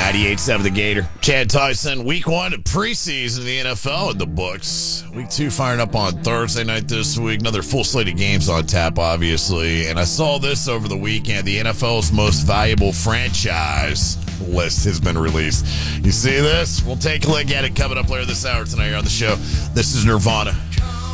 98.7 The Gator. Chad Tyson, week 1 of preseason of the NFL in the books. Week 2 firing up on Thursday night this week. Another full slate of games on tap, obviously. And I saw this over the weekend. The NFL's most valuable franchise list has been released. You see this? We'll take a look at it coming up later this hour tonight here on the show. This is Nirvana.